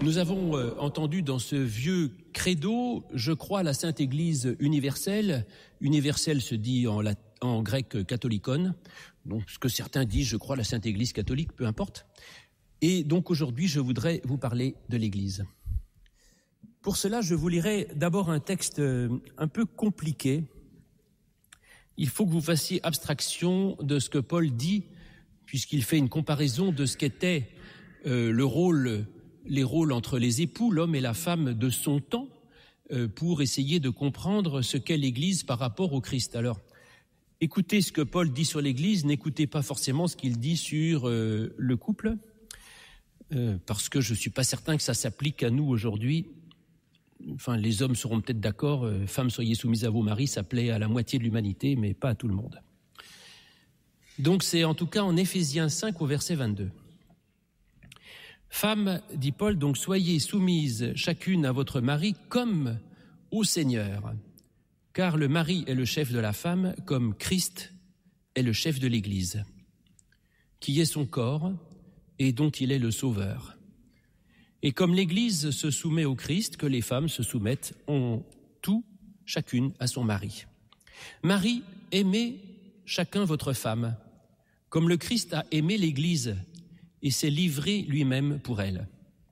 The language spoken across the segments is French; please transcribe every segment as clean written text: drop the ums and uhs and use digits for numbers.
Nous avons entendu dans ce vieux credo, je crois à la Sainte Église universelle. Universelle se dit en grec catholicon, donc ce que certains disent, je crois à la Sainte Église catholique, peu importe. Et donc aujourd'hui, je voudrais vous parler de l'Église. Pour cela, je vous lirai d'abord un texte un peu compliqué. Il faut que vous fassiez abstraction de ce que Paul dit, puisqu'il fait une comparaison de ce qu'était les rôles entre les époux, l'homme et la femme de son temps, pour essayer de comprendre ce qu'est l'Église par rapport au Christ. Alors, écoutez ce que Paul dit sur l'Église, n'écoutez pas forcément ce qu'il dit sur le couple, parce que je ne suis pas certain que ça s'applique à nous aujourd'hui. Enfin, les hommes seront peut-être d'accord, femmes soyez soumises à vos maris, ça plaît à la moitié de l'humanité, mais pas à tout le monde. Donc c'est en tout cas en Éphésiens 5 au verset 22. Femmes, dit Paul, donc soyez soumises chacune à votre mari comme au Seigneur, car le mari est le chef de la femme, comme Christ est le chef de l'Église, qui est son corps et dont il est le sauveur. Et comme l'Église se soumet au Christ, que les femmes se soumettent en tout, chacune à son mari. Mari, aimez chacun votre femme, comme le Christ a aimé l'Église et s'est livré lui-même pour elle,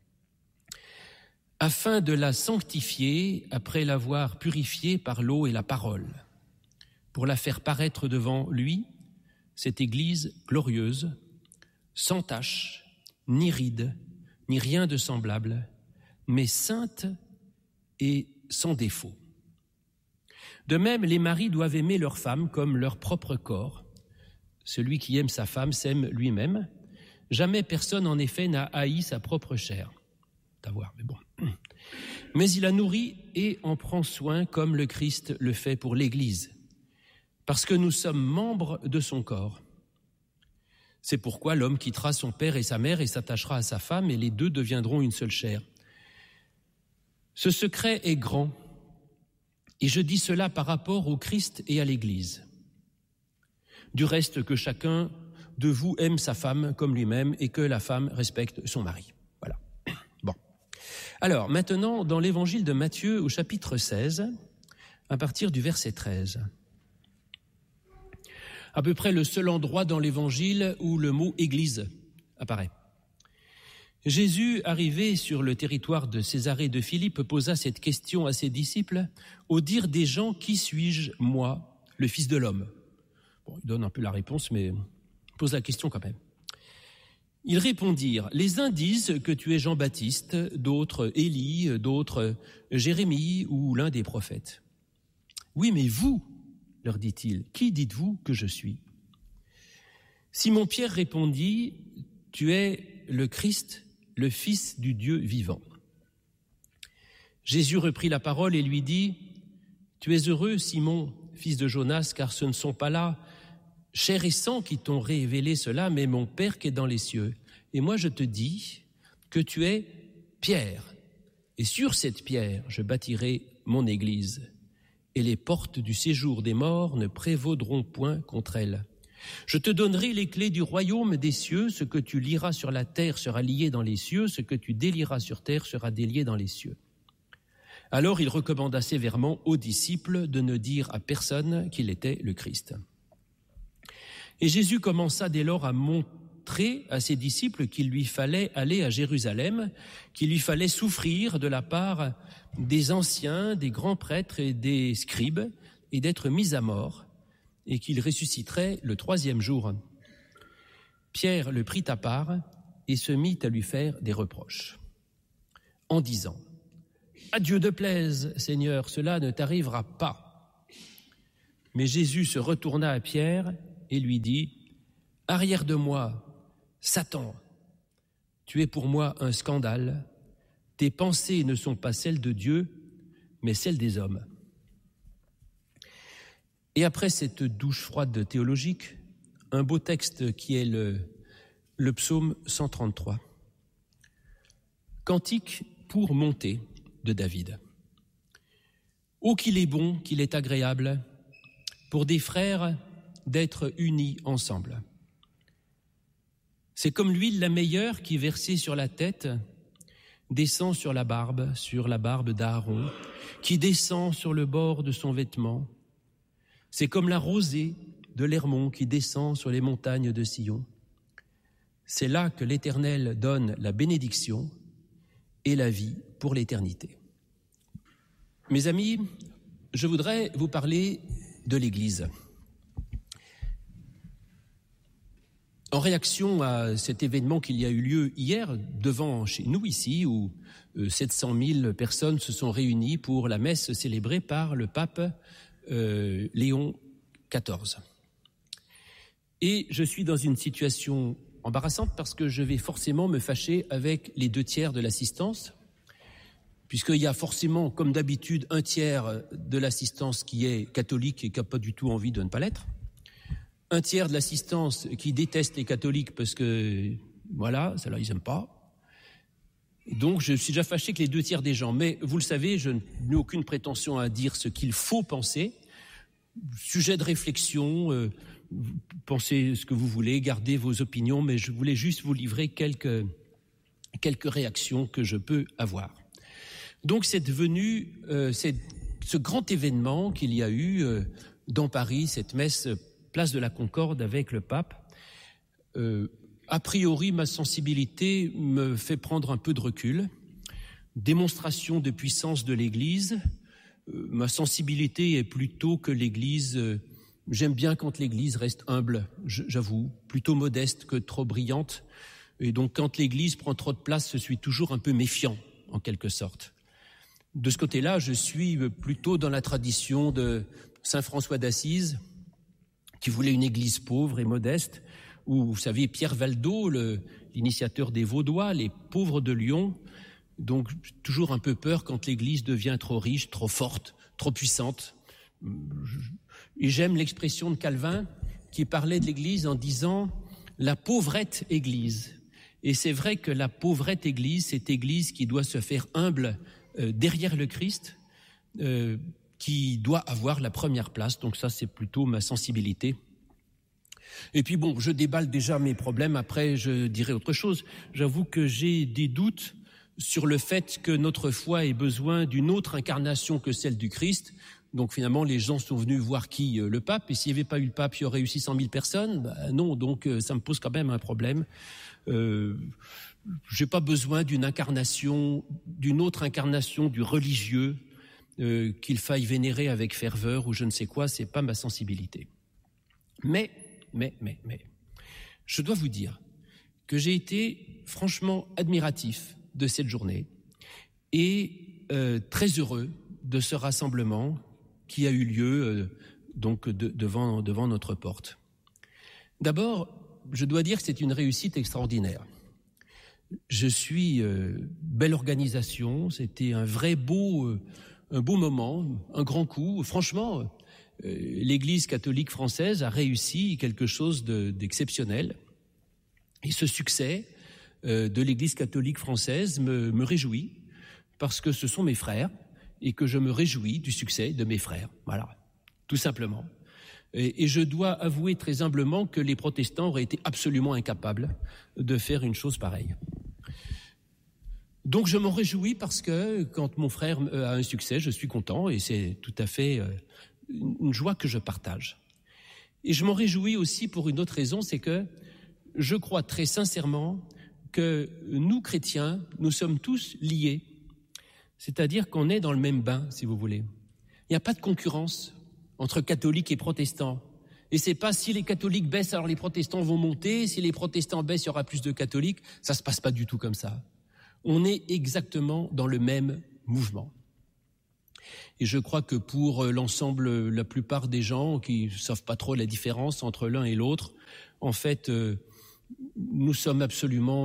afin de la sanctifier après l'avoir purifiée par l'eau et la parole, pour la faire paraître devant lui, cette Église glorieuse, sans tache, ni ride, ni rien de semblable, mais sainte et sans défaut. De même, les maris doivent aimer leur femme comme leur propre corps. Celui qui aime sa femme s'aime lui-même. Jamais personne, en effet, n'a haï sa propre chair. D'avoir, mais bon. Mais il la nourrit et en prend soin comme le Christ le fait pour l'Église, parce que nous sommes membres de son corps. C'est pourquoi l'homme quittera son père et sa mère et s'attachera à sa femme, et les deux deviendront une seule chair. Ce secret est grand, et je dis cela par rapport au Christ et à l'Église. Du reste, que chacun de vous aime sa femme comme lui-même et que la femme respecte son mari. Voilà. Bon. Alors, maintenant, dans l'évangile de Matthieu, au chapitre 16, à partir du verset 13. À peu près le seul endroit dans l'évangile où le mot « église » apparaît. Jésus, arrivé sur le territoire de Césarée de Philippe, posa cette question à ses disciples. « Au dire des gens, qui suis-je, moi, le Fils de l'homme ?» Bon, il donne un peu la réponse, mais pose la question quand même. Ils répondirent, les uns disent que tu es Jean-Baptiste, d'autres Élie, d'autres Jérémie ou l'un des prophètes. Oui, mais vous, leur dit-il, qui dites-vous que je suis ? Simon-Pierre répondit, tu es le Christ, le Fils du Dieu vivant. Jésus reprit la parole et lui dit, tu es heureux, Simon, fils de Jonas, car ce ne sont pas là chair et sang qui t'ont révélé cela, mais mon Père qui est dans les cieux. Et moi je te dis que tu es Pierre, et sur cette pierre je bâtirai mon église, et les portes du séjour des morts ne prévaudront point contre elle. Je te donnerai les clés du royaume des cieux, ce que tu lieras sur la terre sera lié dans les cieux, ce que tu délieras sur terre sera délié dans les cieux. Alors il recommanda sévèrement aux disciples de ne dire à personne qu'il était le Christ. Et Jésus commença dès lors à montrer à ses disciples qu'il lui fallait aller à Jérusalem, qu'il lui fallait souffrir de la part des anciens, des grands prêtres et des scribes, et d'être mis à mort, et qu'il ressusciterait le 3e jour. Pierre le prit à part et se mit à lui faire des reproches, en disant « À Dieu de plaise, Seigneur, cela ne t'arrivera pas. » Mais Jésus se retourna à Pierre et lui dit « Arrière de moi, Satan, tu es pour moi un scandale. Tes pensées ne sont pas celles de Dieu, mais celles des hommes. » Et après cette douche froide théologique, un beau texte qui est le psaume 133. Cantique pour monter de David. Ô qu'il est bon, qu'il est agréable, pour des frères d'être unis ensemble. C'est comme l'huile la meilleure qui, versée sur la tête, descend sur la barbe d'Aaron, qui descend sur le bord de son vêtement. C'est comme la rosée de l'Hermon qui descend sur les montagnes de Sion. C'est là que l'Éternel donne la bénédiction et la vie pour l'éternité. Mes amis, je voudrais vous parler de l'Église. En réaction à cet événement qu'il y a eu lieu hier devant chez nous ici, où 700 000 personnes se sont réunies pour la messe célébrée par le pape Léon XIV. Et je suis dans une situation embarrassante parce que je vais forcément me fâcher avec les 2/3 de l'assistance, puisqu'il y a forcément, comme d'habitude, 1/3 de l'assistance qui est catholique et qui n'a pas du tout envie de ne pas l'être. 1/3 de l'assistance qui déteste les catholiques parce que, voilà, celle-là, ils n'aiment pas. Et donc, je suis déjà fâché avec les 2/3 des gens. Mais vous le savez, je n'ai aucune prétention à dire ce qu'il faut penser. Sujet de réflexion, pensez ce que vous voulez, gardez vos opinions, mais je voulais juste vous livrer quelques réactions que je peux avoir. Donc, c'est devenu ce grand événement qu'il y a eu dans Paris, cette messe place de la Concorde avec le pape. A priori, ma sensibilité me fait prendre un peu de recul. Démonstration de puissance de l'Église. Ma sensibilité est plutôt que l'Église... j'aime bien quand l'Église reste humble, j'avoue, plutôt modeste que trop brillante. Et donc, quand l'Église prend trop de place, je suis toujours un peu méfiant, en quelque sorte. De ce côté-là, je suis plutôt dans la tradition de saint François d'Assise, qui voulait une église pauvre et modeste, où, vous savez, Pierre Valdo, l'initiateur des Vaudois, les pauvres de Lyon, donc toujours un peu peur quand l'église devient trop riche, trop forte, trop puissante. Et j'aime l'expression de Calvin qui parlait de l'église en disant « la pauvrette église ». Et c'est vrai que la pauvrette église, cette église qui doit se faire humble derrière le Christ, qui doit avoir la première place. Donc ça, c'est plutôt ma sensibilité. Et puis bon, je déballe déjà mes problèmes, après je dirai autre chose. J'avoue que j'ai des doutes sur le fait que notre foi ait besoin d'une autre incarnation que celle du Christ. Donc finalement, les gens sont venus voir qui? Le pape. Et s'il n'y avait pas eu le pape, il y aurait eu 600 000 personnes? Non, donc ça me pose quand même un problème. J'ai pas besoin d'une autre incarnation du religieux, qu'il faille vénérer avec ferveur ou je ne sais quoi, c'est pas ma sensibilité. Mais, je dois vous dire que j'ai été franchement admiratif de cette journée et très heureux de ce rassemblement qui a eu lieu devant notre porte. D'abord, je dois dire que c'est une réussite extraordinaire. Je suis belle organisation, c'était un vrai beau moment, un grand coup. Franchement, l'Église catholique française a réussi quelque chose d'exceptionnel. Et ce succès de l'Église catholique française me réjouit, parce que ce sont mes frères, et que je me réjouis du succès de mes frères. Voilà, tout simplement. Et je dois avouer très humblement que les protestants auraient été absolument incapables de faire une chose pareille. Donc je m'en réjouis parce que quand mon frère a un succès, je suis content et c'est tout à fait une joie que je partage. Et je m'en réjouis aussi pour une autre raison, c'est que je crois très sincèrement que nous, chrétiens, nous sommes tous liés. C'est-à-dire qu'on est dans le même bain, si vous voulez. Il n'y a pas de concurrence entre catholiques et protestants. Et c'est pas si les catholiques baissent, alors les protestants vont monter, si les protestants baissent, il y aura plus de catholiques. Ça se passe pas du tout comme ça. On est exactement dans le même mouvement. Et je crois que pour l'ensemble, la plupart des gens qui ne savent pas trop la différence entre l'un et l'autre, en fait, nous sommes absolument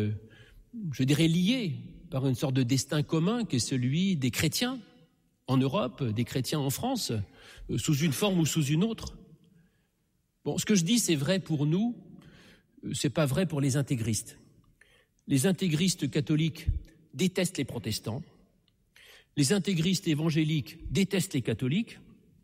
liés par une sorte de destin commun qui est celui des chrétiens en Europe, des chrétiens en France, sous une forme ou sous une autre. Bon, ce que je dis, c'est vrai pour nous, c'est pas vrai pour les intégristes. Les intégristes catholiques détestent les protestants. Les intégristes évangéliques détestent les catholiques.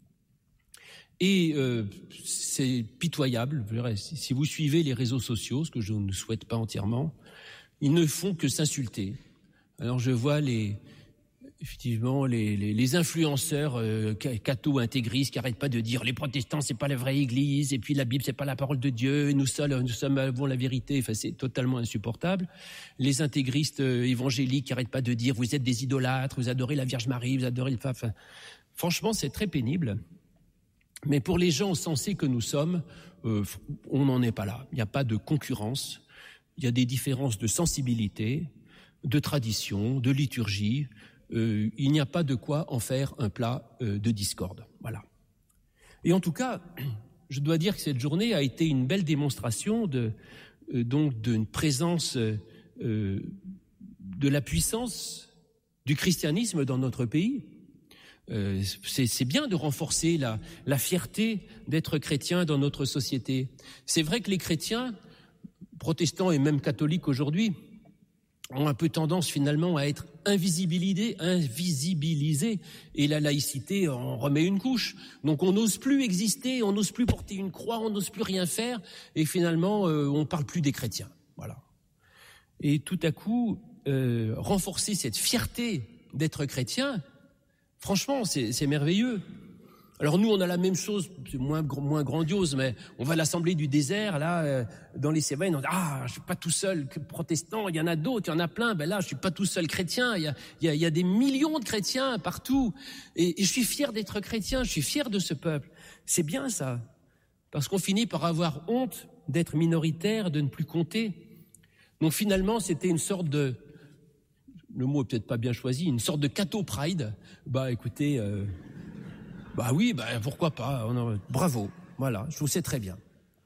Et c'est pitoyable. Si vous suivez les réseaux sociaux, ce que je ne souhaite pas entièrement, ils ne font que s'insulter. Alors je vois effectivement les influenceurs catho-intégristes qui n'arrêtent pas de dire les protestants c'est pas la vraie église et puis la Bible c'est pas la parole de Dieu, nous avons la vérité. Enfin, c'est totalement insupportable. Les intégristes évangéliques qui n'arrêtent pas de dire vous êtes des idolâtres, vous adorez la Vierge Marie, vous adorez le pape. Enfin, franchement c'est très pénible. Mais pour les gens sensés que nous sommes, on n'en est pas là. Il n'y a pas de concurrence, il y a des différences de sensibilité, de tradition, de liturgie. Il n'y a pas de quoi en faire un plat de discorde. Voilà. Et en tout cas, je dois dire que cette journée a été une belle démonstration donc d'une présence de la puissance du christianisme dans notre pays. C'est bien de renforcer la fierté d'être chrétien dans notre société. C'est vrai que les chrétiens, protestants et même catholiques aujourd'hui, ont un peu tendance finalement à être invisibilisés, et la laïcité en remet une couche. Donc on n'ose plus exister, on n'ose plus porter une croix, on n'ose plus rien faire, et finalement on parle plus des chrétiens. Voilà. Et tout à coup, renforcer cette fierté d'être chrétien, franchement, c'est merveilleux. Alors nous, on a la même chose, c'est moins grandiose, mais on va à l'Assemblée du désert, là, dans les Cévennes, on dit « Ah, je suis pas tout seul protestant, il y en a d'autres, il y en a plein, ben là, je suis pas tout seul chrétien, il y a des millions de chrétiens partout, et je suis fier d'être chrétien, je suis fier de ce peuple. » C'est bien ça, parce qu'on finit par avoir honte d'être minoritaire, de ne plus compter. Donc finalement, c'était une sorte de, le mot est peut-être pas bien choisi, une sorte de catho-pride. Bah écoutez... Bah oui, pourquoi pas, bravo, voilà, je trouve que c'est très bien.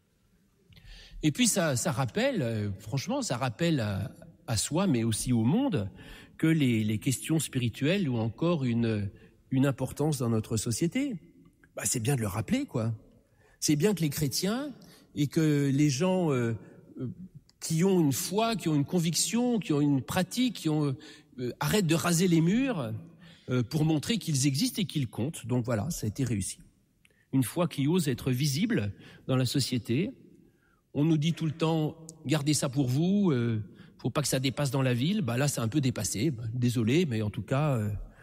Et puis ça rappelle, franchement, ça rappelle à soi, mais aussi au monde, que les questions spirituelles ont encore une importance dans notre société. Bah c'est bien de le rappeler, quoi. C'est bien que les chrétiens et que les gens qui ont une foi, qui ont une conviction, qui ont une pratique, arrêtent de raser les murs pour montrer qu'ils existent et qu'ils comptent. Donc voilà, ça a été réussi. Une foi qui ose être visible dans la société. On nous dit tout le temps, gardez ça pour vous, faut pas que ça dépasse dans la ville. Bah là, c'est un peu dépassé. Désolé, mais en tout cas,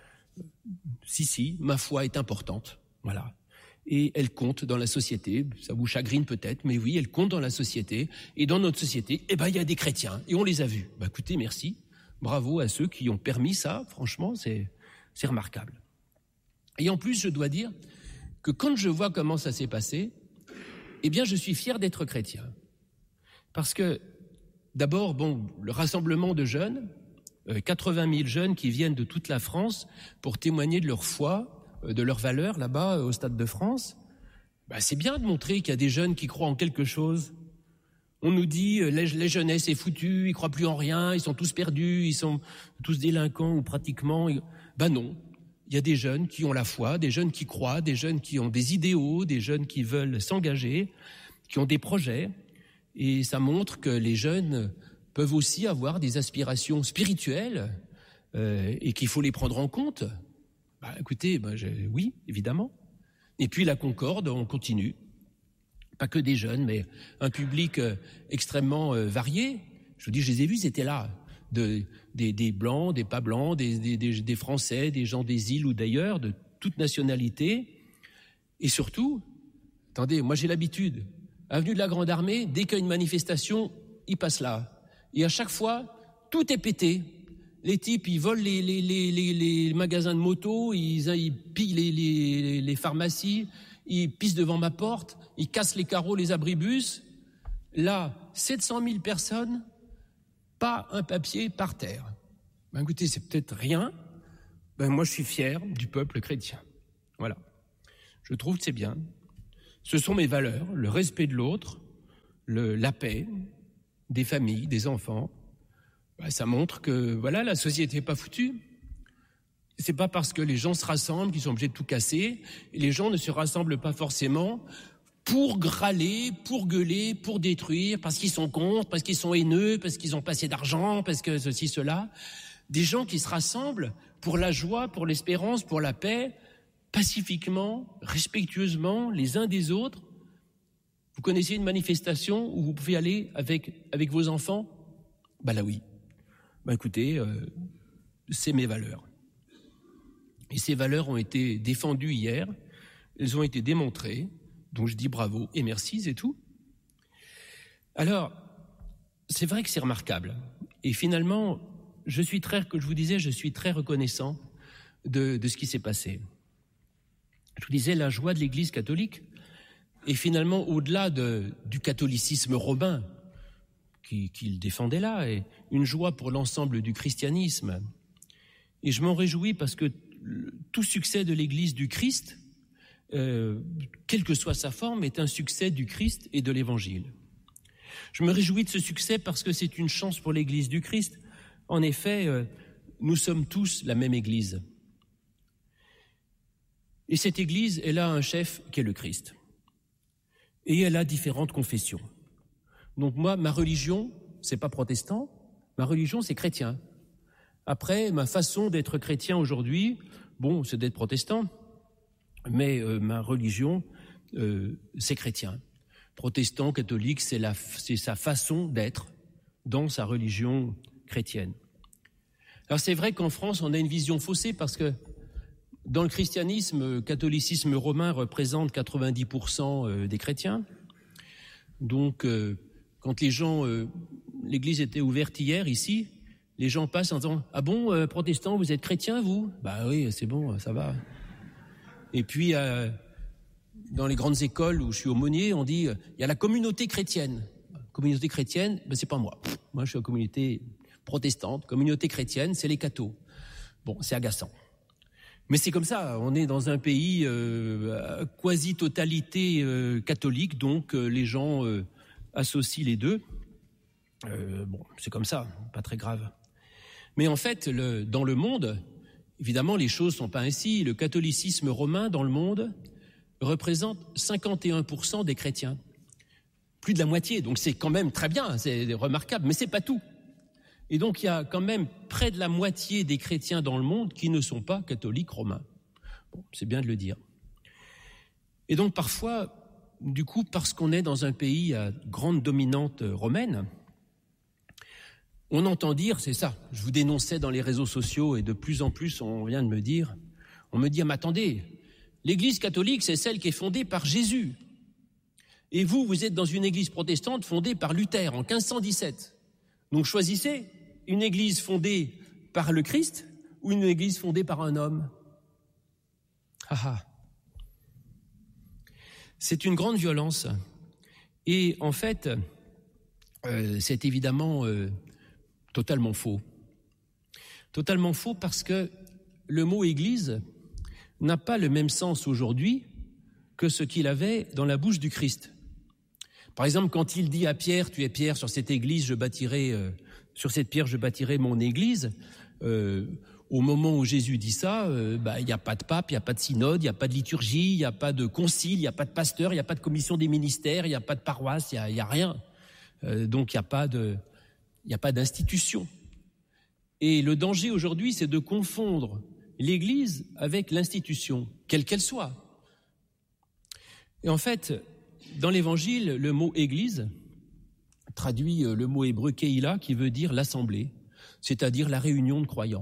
si, ma foi est importante. Voilà. Et elle compte dans la société. Ça vous chagrine peut-être, mais oui, elle compte dans la société. Et dans notre société, il y a des chrétiens. Et on les a vus. Écoutez, merci. Bravo à ceux qui ont permis ça. Franchement, c'est remarquable. Et en plus, je dois dire que quand je vois comment ça s'est passé, je suis fier d'être chrétien. Parce que, d'abord, le rassemblement de jeunes, 80 000 jeunes qui viennent de toute la France pour témoigner de leur foi, de leurs valeurs, là-bas, au Stade de France, c'est bien de montrer qu'il y a des jeunes qui croient en quelque chose. On nous dit, les jeunesses est foutue, ils croient plus en rien, ils sont tous perdus, ils sont tous délinquants ou pratiquement... non, il y a des jeunes qui ont la foi, des jeunes qui croient, des jeunes qui ont des idéaux, des jeunes qui veulent s'engager, qui ont des projets. Et ça montre que les jeunes peuvent aussi avoir des aspirations spirituelles et qu'il faut les prendre en compte. Écoutez, oui, évidemment. Et puis la Concorde, on continue. Pas que des jeunes, mais un public extrêmement varié. Je vous dis, je les ai vus, ils étaient là. Des blancs, des pas blancs, des Français, des gens des îles ou d'ailleurs, de toute nationalité. Et surtout, attendez, moi j'ai l'habitude, avenue de la Grande Armée, dès qu'il y a une manifestation, ils passent là. Et à chaque fois, tout est pété. Les types, ils volent les magasins de moto, ils pillent les pharmacies, ils pissent devant ma porte, ils cassent les carreaux, les abribus. Là, 700 000 personnes, pas un papier par terre. Écoutez, c'est peut-être rien. Moi, je suis fier du peuple chrétien. Voilà. Je trouve que c'est bien. Ce sont mes valeurs, le respect de l'autre, la paix, des familles, des enfants. Ça montre que, voilà, la société n'est pas foutue. C'est pas parce que les gens se rassemblent qu'ils sont obligés de tout casser. Et les gens ne se rassemblent pas forcément pour râler, pour gueuler, pour détruire, parce qu'ils sont contre, parce qu'ils sont haineux, parce qu'ils ont pas assez d'argent, parce que ceci, cela. Des gens qui se rassemblent pour la joie, pour l'espérance, pour la paix, pacifiquement, respectueusement, les uns des autres. Vous connaissez une manifestation où vous pouvez aller avec vos enfants ? Là oui. Écoutez, c'est mes valeurs. Et ces valeurs ont été défendues hier, elles ont été démontrées, donc je dis bravo et merci, c'est tout. Alors, c'est vrai que c'est remarquable. Et finalement, je suis très reconnaissant de ce qui s'est passé. Je vous disais, la joie de l'Église catholique est finalement au-delà du catholicisme romain qu'il défendait là, et une joie pour l'ensemble du christianisme. Et je m'en réjouis parce que tout succès de l'Église du Christ, quelle que soit sa forme, est un succès du Christ et de l'Évangile. Je me réjouis de ce succès parce que c'est une chance pour l'Église du Christ. En effet, nous sommes tous la même Église. Et cette Église, elle a un chef qui est le Christ. Et elle a différentes confessions. Donc moi, ma religion, c'est pas protestant, ma religion, c'est chrétien. Après, ma façon d'être chrétien aujourd'hui, c'est d'être protestant, mais ma religion, c'est chrétien. Protestant, catholique, c'est sa façon d'être dans sa religion chrétienne. Alors c'est vrai qu'en France, on a une vision faussée parce que dans le christianisme, le catholicisme romain représente 90% des chrétiens. Donc, quand l'église était ouverte hier ici, les gens passent en disant « Ah bon, protestant, vous êtes chrétien, vous ?» Bah oui, c'est bon, ça va. Et puis, dans les grandes écoles où je suis aumônier, on dit « Il y a la communauté chrétienne. » Communauté chrétienne, c'est pas moi. Moi, je suis en communauté protestante. Communauté chrétienne, c'est les cathos. Bon, c'est agaçant. Mais c'est comme ça, on est dans un pays à quasi-totalité catholique, donc les gens associent les deux. C'est comme ça, pas très grave. Mais en fait, dans le monde, évidemment, les choses sont pas ainsi. Le catholicisme romain dans le monde représente 51% des chrétiens. Plus de la moitié, donc c'est quand même très bien, c'est remarquable, mais c'est pas tout. Et donc il y a quand même près de la moitié des chrétiens dans le monde qui ne sont pas catholiques romains. C'est bien de le dire. Et donc parfois, du coup, parce qu'on est dans un pays à grande dominante romaine, on entend dire, c'est ça, je vous dénonçais dans les réseaux sociaux et de plus en plus on vient de me dire, mais attendez, l'Église catholique c'est celle qui est fondée par Jésus. Et vous êtes dans une église protestante fondée par Luther en 1517. Donc choisissez une église fondée par le Christ ou une église fondée par un homme. C'est une grande violence. Et en fait, c'est évidemment totalement faux. Totalement faux parce que le mot église n'a pas le même sens aujourd'hui que ce qu'il avait dans la bouche du Christ. Par exemple, quand il dit à Pierre, tu es Pierre, sur cette église, sur cette pierre, je bâtirai mon église. Au moment où Jésus dit ça, il n'y a pas de pape, il n'y a pas de synode, il n'y a pas de liturgie, il n'y a pas de concile, il n'y a pas de pasteur, il n'y a pas de commission des ministères, il n'y a pas de paroisse, il n'y a rien. Donc il n'y a pas d'institution. Et le danger aujourd'hui, c'est de confondre l'église avec l'institution, quelle qu'elle soit. Et en fait, dans l'Évangile, le mot « église » traduit le mot hébreu « keïla » qui veut dire « l'assemblée », c'est-à-dire la réunion de croyants.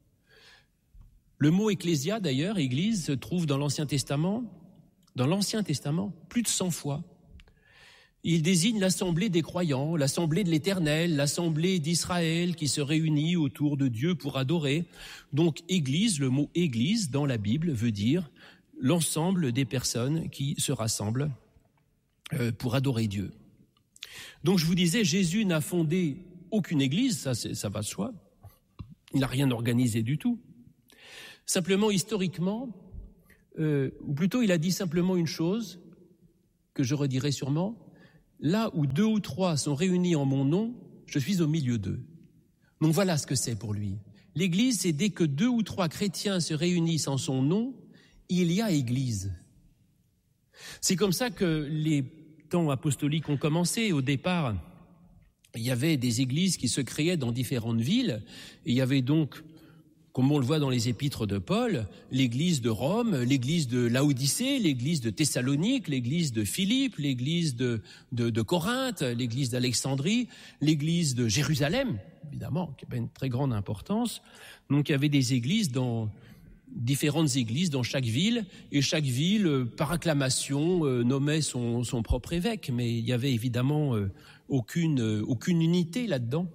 Le mot « ecclésia » d'ailleurs, « église », se trouve dans l'Ancien Testament, plus de 100 fois. Il désigne l'assemblée des croyants, l'assemblée de l'Éternel, l'assemblée d'Israël qui se réunit autour de Dieu pour adorer. Donc « église », le mot « église » dans la Bible veut dire l'ensemble des personnes qui se rassemblent pour adorer Dieu. Donc je vous disais, Jésus n'a fondé aucune église, ça va de soi. Il n'a rien organisé du tout. Simplement, historiquement, ou plutôt il a dit simplement une chose, que je redirai sûrement, là où 2 ou 3 sont réunis en mon nom, je suis au milieu d'eux. Donc voilà ce que c'est pour lui. L'église, c'est dès que 2 ou 3 chrétiens se réunissent en son nom, il y a église. C'est comme ça que les temps apostoliques ont commencé. Au départ, il y avait des églises qui se créaient dans différentes villes. Et il y avait donc comme on le voit dans les épîtres de Paul, l'église de Rome, l'église de Laodicée, l'église de Thessalonique, l'église de Philippe, l'église de Corinthe, l'église d'Alexandrie, l'église de Jérusalem, évidemment, qui avait une très grande importance. Donc il y avait des églises différentes églises dans chaque ville, et chaque ville, par acclamation, nommait son propre évêque, mais il y avait évidemment aucune unité là-dedans.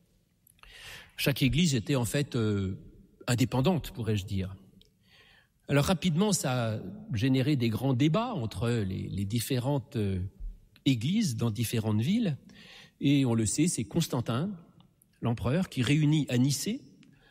Chaque église était en fait indépendante, pourrais-je dire. Alors rapidement, ça a généré des grands débats entre les différentes églises dans différentes villes, et on le sait, c'est Constantin, l'empereur, qui réunit à Nicée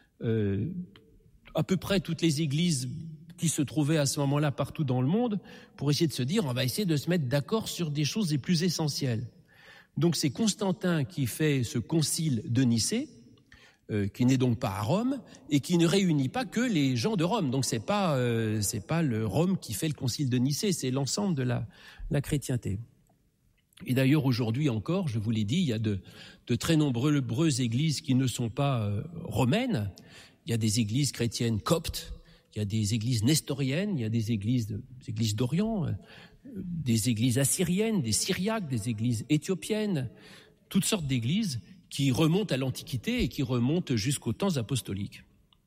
à peu près toutes les églises qui se trouvaient à ce moment-là partout dans le monde, pour essayer de se dire, on va essayer de se mettre d'accord sur des choses les plus essentielles. Donc c'est Constantin qui fait ce concile de Nicée, qui n'est donc pas à Rome, et qui ne réunit pas que les gens de Rome. Donc c'est pas le Rome qui fait le concile de Nicée, c'est l'ensemble de la chrétienté. Et d'ailleurs, aujourd'hui encore, je vous l'ai dit, il y a de très nombreuses églises qui ne sont pas romaines. Il y a des églises chrétiennes coptes, il y a des églises nestoriennes, il y a des églises d'Orient, des églises assyriennes, des syriaques, des églises éthiopiennes, toutes sortes d'églises qui remontent à l'Antiquité et qui remontent jusqu'aux temps apostoliques.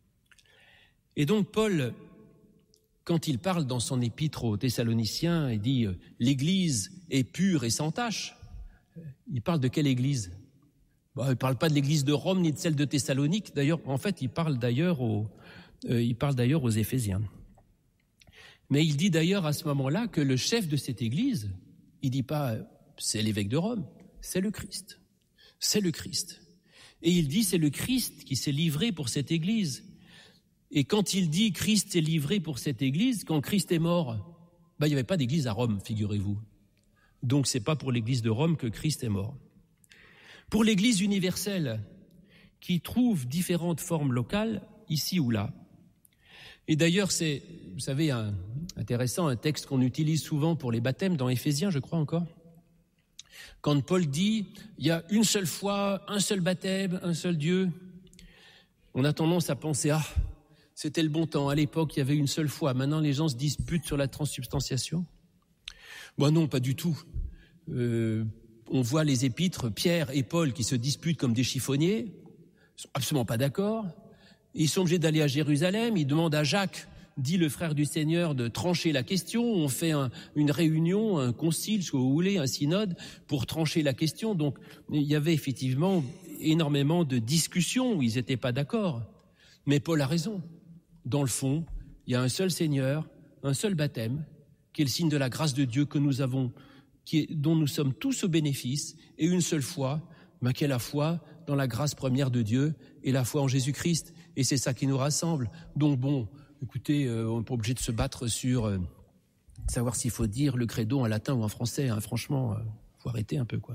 Et donc Paul, quand il parle dans son épître aux Thessaloniciens, il dit « l'Église est pure et sans tache », il parle de quelle Église ? Il ne parle pas de l'Église de Rome ni de celle de Thessalonique. D'ailleurs, en fait, il parle d'ailleurs aux Éphésiens. Mais il dit d'ailleurs à ce moment-là que le chef de cette Église, il ne dit pas « c'est l'évêque de Rome », c'est le Christ. C'est le Christ. Et il dit c'est le Christ qui s'est livré pour cette Église. Et quand il dit Christ s'est livré pour cette Église, quand Christ est mort, il n'y avait pas d'église à Rome, figurez-vous. Donc c'est pas pour l'Église de Rome que Christ est mort. Pour l'Église universelle, qui trouve différentes formes locales, ici ou là. Et d'ailleurs, c'est, vous savez, intéressant, un texte qu'on utilise souvent pour les baptêmes dans Éphésiens, je crois encore. Quand Paul dit, il y a une seule foi, un seul baptême, un seul Dieu, on a tendance à penser, c'était le bon temps, à l'époque il y avait une seule foi, maintenant les gens se disputent sur la transsubstantiation. Non, pas du tout. On voit les épîtres, Pierre et Paul, qui se disputent comme des chiffonniers, ils sont absolument pas d'accord, ils sont obligés d'aller à Jérusalem, ils demandent à Jacques, dit le frère du Seigneur, de trancher la question. On fait une réunion, un concile, ce que vous voulez, un synode, pour trancher la question. Donc, il y avait effectivement énormément de discussions où ils n'étaient pas d'accord. Mais Paul a raison. Dans le fond, il y a un seul Seigneur, un seul baptême, qui est le signe de la grâce de Dieu que nous avons, dont nous sommes tous au bénéfice, et une seule foi, qui est la foi dans la grâce première de Dieu et la foi en Jésus-Christ. Et c'est ça qui nous rassemble. Donc écoutez, on n'est pas obligé de se battre sur savoir s'il faut dire le credo en latin ou en français. Franchement, faut arrêter un peu, quoi.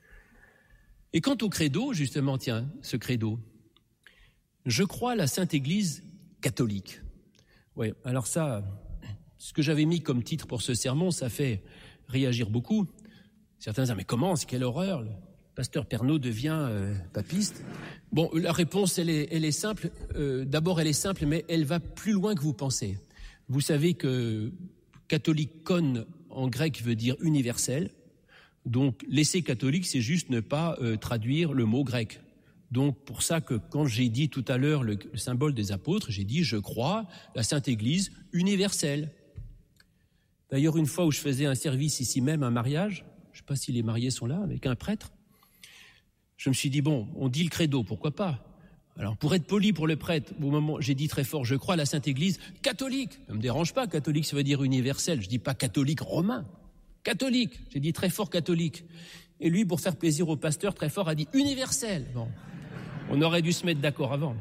Et quant au credo, justement, tiens, ce credo, je crois à la Sainte Église catholique. Oui, alors ça, ce que j'avais mis comme titre pour ce sermon, ça fait réagir beaucoup. Certains disent, mais comment, c'est quelle horreur, le pasteur Pernaut devient papiste. La réponse, elle est simple. D'abord, elle est simple, mais elle va plus loin que vous pensez. Vous savez que catholicon en grec veut dire universel. Donc, laisser catholique, c'est juste ne pas traduire le mot grec. Donc, pour ça que quand j'ai dit tout à l'heure le symbole des apôtres, j'ai dit, je crois la Sainte Église universelle. D'ailleurs, une fois où je faisais un service ici même, un mariage, je ne sais pas si les mariés sont là, avec un prêtre, je me suis dit, on dit le credo, pourquoi pas? Alors, pour être poli pour le prêtre, au moment j'ai dit très fort, je crois à la Sainte Église catholique. Ça ne me dérange pas, catholique, ça veut dire universel. Je dis pas catholique romain. Catholique. J'ai dit très fort catholique. Et lui, pour faire plaisir au pasteur, très fort, a dit universel. On aurait dû se mettre d'accord avant.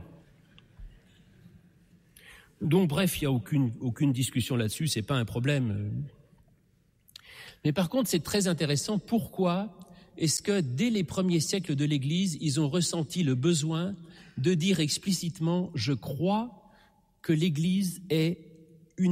Donc, bref, il n'y a aucune discussion là-dessus, c'est pas un problème. Mais par contre, c'est très intéressant. Pourquoi est-ce que dès les premiers siècles de l'Église, ils ont ressenti le besoin de dire explicitement « je crois que l'Église est universelle ».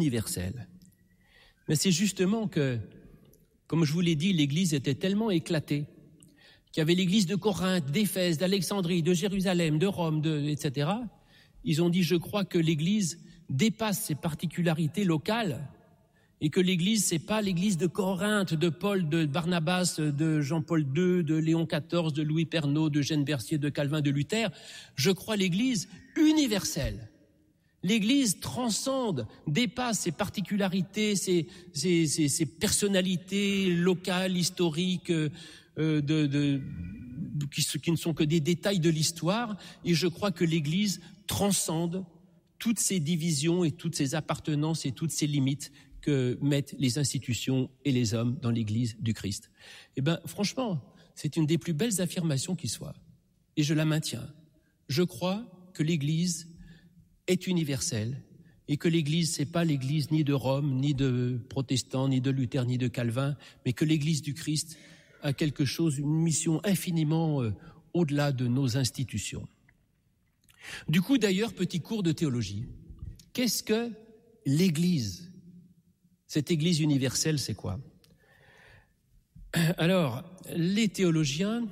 Mais c'est justement que, comme je vous l'ai dit, l'Église était tellement éclatée qu'il y avait l'Église de Corinthe, d'Éphèse, d'Alexandrie, de Jérusalem, de Rome, etc. Ils ont dit, je crois que l'Église dépasse ses particularités locales et que l'Église, c'est pas l'Église de Corinthe, de Paul, de Barnabas, de Jean-Paul II, de Léon XIV, de Louis Pernaut, de Eugène Bercier, de Calvin, de Luther. Je crois l'Église universelle. L'Église transcende, dépasse ses particularités, ses personnalités locales, historiques, qui ne sont que des détails de l'histoire. Et je crois que l'Église transcende toutes ces divisions et toutes ces appartenances et toutes ces limites que mettent les institutions et les hommes dans l'Église du Christ. Eh bien, franchement, c'est une des plus belles affirmations qui soit. Et je la maintiens. Je crois que l'Église est universelle et que l'Église, c'est pas l'Église ni de Rome, ni de protestants, ni de Luther, ni de Calvin, mais que l'Église du Christ a quelque chose, une mission infiniment au-delà de nos institutions. Du coup, d'ailleurs, petit cours de théologie. Qu'est-ce que l'Église ? Cette Église universelle, c'est quoi ? Alors, les théologiens,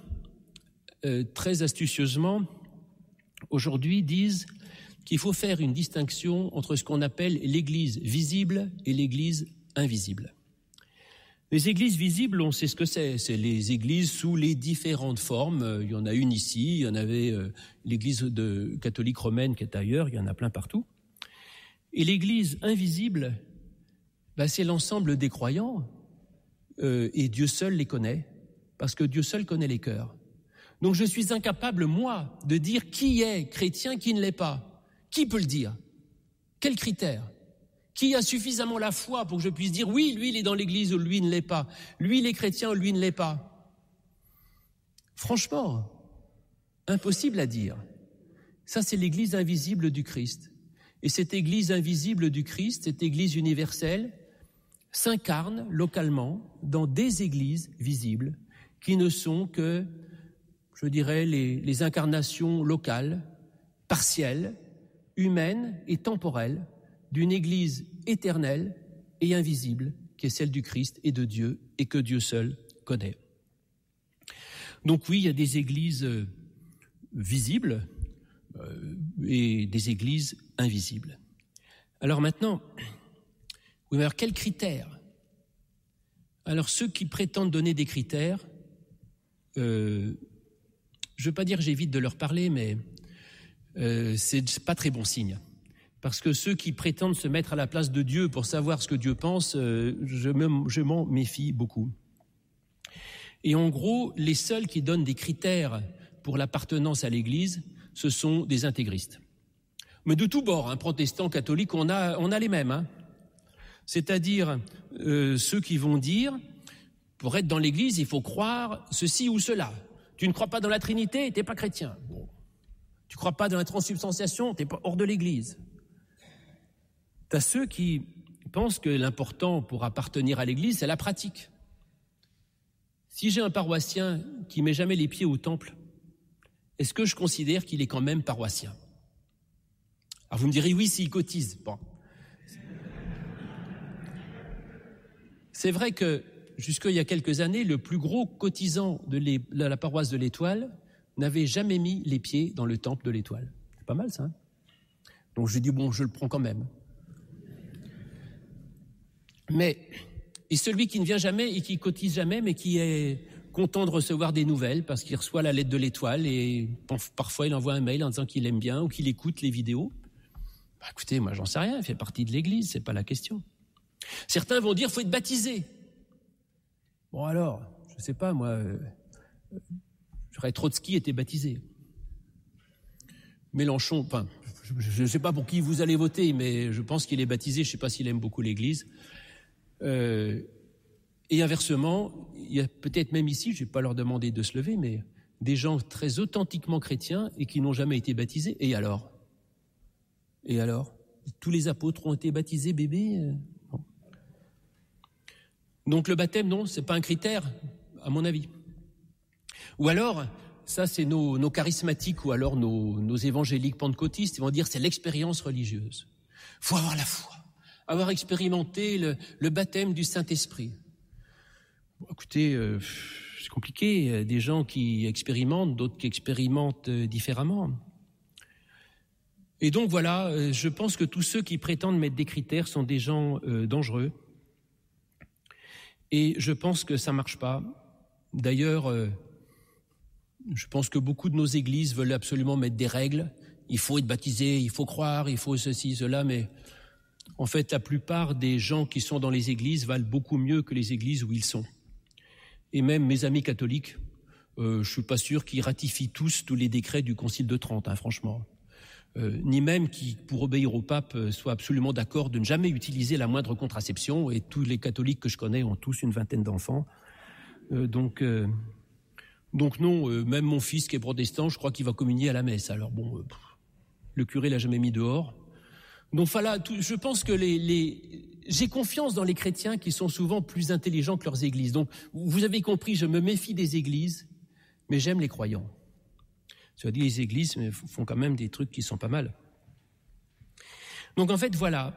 très astucieusement, aujourd'hui disent qu'il faut faire une distinction entre ce qu'on appelle l'Église visible et l'Église invisible. Les églises visibles, on sait ce que c'est. C'est les églises sous les différentes formes. Il y en a une ici, il y en avait l'église catholique romaine qui est ailleurs, il y en a plein partout. Et l'église invisible, c'est l'ensemble des croyants, et Dieu seul les connaît, parce que Dieu seul connaît les cœurs. Donc je suis incapable, moi, de dire qui est chrétien, qui ne l'est pas. Qui peut le dire ? Quels critères ? Qui a suffisamment la foi pour que je puisse dire oui, lui il est dans l'église ou lui il ne l'est pas. Lui il est chrétien ou lui il ne l'est pas. Franchement, impossible à dire. Ça c'est l'église invisible du Christ. Et cette église invisible du Christ, cette église universelle, s'incarne localement dans des églises visibles qui ne sont que, je dirais, les incarnations locales, partielles, humaines et temporelles d'une église éternelle et invisible qui est celle du Christ et de Dieu et que Dieu seul connaît. Donc oui, il y a des églises visibles et des églises invisibles. Alors maintenant, oui, mais alors quels critères ? Alors ceux qui prétendent donner des critères, je ne veux pas dire que j'évite de leur parler, mais c'est pas très bon signe. Parce que ceux qui prétendent se mettre à la place de Dieu pour savoir ce que Dieu pense, je m'en méfie beaucoup. Et en gros, les seuls qui donnent des critères pour l'appartenance à l'Église, ce sont des intégristes. Mais de tous bords, protestants, catholiques, on a les mêmes. C'est-à-dire ceux qui vont dire, pour être dans l'Église, il faut croire ceci ou cela. Tu ne crois pas dans la Trinité, t'es pas chrétien. Bon. Tu ne crois pas dans la transsubstantiation, t'es pas hors de l'Église. T'as ceux qui pensent que l'important pour appartenir à l'Église, c'est la pratique. Si j'ai un paroissien qui met jamais les pieds au temple, est-ce que je considère qu'il est quand même paroissien ? Alors vous me direz oui s'il cotise. Bon. C'est vrai que jusqu'il y a quelques années, le plus gros cotisant de la paroisse de l'Étoile n'avait jamais mis les pieds dans le temple de l'Étoile. C'est pas mal ça. Donc j'ai dit bon, je le prends quand même. Et celui qui ne vient jamais et qui cotise jamais, mais qui est content de recevoir des nouvelles parce qu'il reçoit la lettre de l'Étoile et parfois il envoie un mail en disant qu'il aime bien ou qu'il écoute les vidéos. Écoutez, moi j'en sais rien, il fait partie de l'Église, c'est pas la question. Certains vont dire faut être baptisé. Bon alors, je sais pas moi, Trotsky était baptisé. Mélenchon, je ne sais pas pour qui vous allez voter, mais je pense qu'il est baptisé, je ne sais pas s'il aime beaucoup l'Église. Et inversement, il y a peut-être même ici, je ne vais pas leur demander de se lever, mais des gens très authentiquement chrétiens et qui n'ont jamais été baptisés. Et alors ? Tous les apôtres ont été baptisés, bébé ? Non. Donc le baptême, non, c'est pas un critère, à mon avis. Ou alors, ça c'est nos charismatiques ou alors nos évangéliques pentecôtistes, ils vont dire c'est l'expérience religieuse. Il faut avoir la foi, avoir expérimenté le baptême du Saint-Esprit. Bon, écoutez, c'est compliqué, des gens qui expérimentent, d'autres qui expérimentent différemment. Et donc voilà, je pense que tous ceux qui prétendent mettre des critères sont des gens dangereux. Et je pense que ça marche pas. D'ailleurs, je pense que beaucoup de nos églises veulent absolument mettre des règles. Il faut être baptisé, il faut croire, il faut ceci, cela, mais en fait, la plupart des gens qui sont dans les églises valent beaucoup mieux que les églises où ils sont. Et même mes amis catholiques, je suis pas sûr qu'ils ratifient tous les décrets du Concile de Trente, franchement. Ni même qui, pour obéir au pape, soient absolument d'accord de ne jamais utiliser la moindre contraception. Et tous les catholiques que je connais ont tous une vingtaine d'enfants. Donc non, même mon fils qui est protestant, je crois qu'il va communier à la messe. Alors bon, le curé l'a jamais mis dehors. Donc voilà, je pense que j'ai confiance dans les chrétiens qui sont souvent plus intelligents que leurs églises. Donc vous avez compris, je me méfie des églises, mais j'aime les croyants. Cela dit, les églises font quand même des trucs qui sont pas mal. Donc en fait, voilà,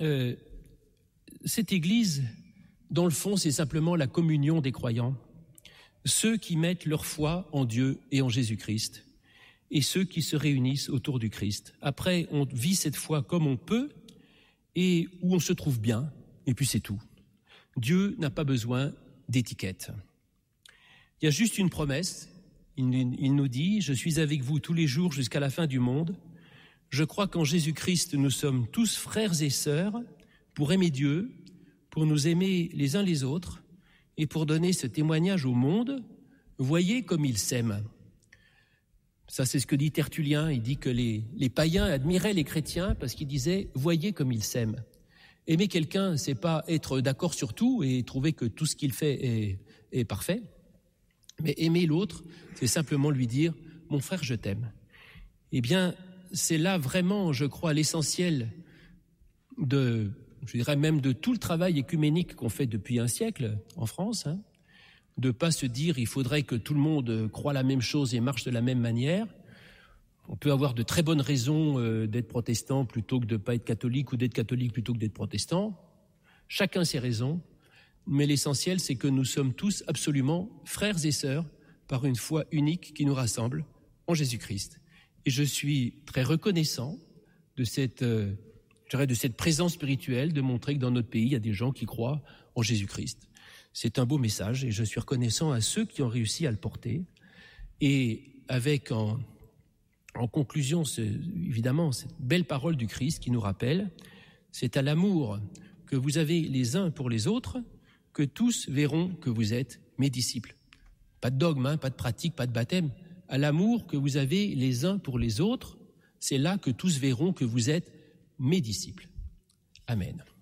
cette église, dans le fond, c'est simplement la communion des croyants, ceux qui mettent leur foi en Dieu et en Jésus-Christ, et ceux qui se réunissent autour du Christ. Après, on vit cette foi comme on peut et où on se trouve bien, et puis c'est tout. Dieu n'a pas besoin d'étiquette. Il y a juste une promesse. Il nous dit « Je suis avec vous tous les jours jusqu'à la fin du monde. Je crois qu'en Jésus-Christ, nous sommes tous frères et sœurs pour aimer Dieu, pour nous aimer les uns les autres et pour donner ce témoignage au monde. Voyez comme ils s'aiment. » Ça, c'est ce que dit Tertullien. Il dit que les païens admiraient les chrétiens parce qu'ils disaient « Voyez comme ils s'aiment ». Aimer quelqu'un, c'est pas être d'accord sur tout et trouver que tout ce qu'il fait est parfait. Mais aimer l'autre, c'est simplement lui dire « Mon frère, je t'aime ». Eh bien, c'est là vraiment, je crois, l'essentiel je dirais même de tout le travail écuménique qu'on fait depuis un siècle en France, de pas se dire il faudrait que tout le monde croie la même chose et marche de la même manière. On peut avoir de très bonnes raisons d'être protestant plutôt que de pas être catholique ou d'être catholique plutôt que d'être protestant. Chacun ses raisons. Mais l'essentiel, c'est que nous sommes tous absolument frères et sœurs par une foi unique qui nous rassemble en Jésus-Christ. Et je suis très reconnaissant de cette présence spirituelle, de montrer que dans notre pays, il y a des gens qui croient en Jésus-Christ. C'est un beau message et je suis reconnaissant à ceux qui ont réussi à le porter. Et avec en conclusion, évidemment, cette belle parole du Christ qui nous rappelle, c'est à l'amour que vous avez les uns pour les autres que tous verront que vous êtes mes disciples. Pas de dogme, pas de pratique, pas de baptême. À l'amour que vous avez les uns pour les autres, c'est là que tous verront que vous êtes mes disciples. Amen.